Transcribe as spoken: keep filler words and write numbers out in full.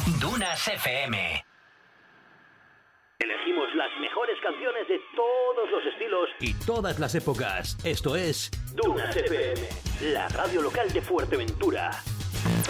Dunas F M. Elegimos las mejores canciones de todos los estilos y todas las épocas. Esto es Dunas F M, la radio local de Fuerteventura.